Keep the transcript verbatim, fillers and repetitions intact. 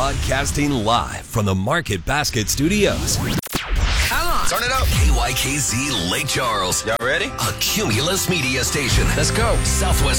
Broadcasting live from the Market Basket Studios. Come on. Turn it up. K Y K Z Lake Charles. Y'all ready? A Cumulus media station. Let's go. Southwest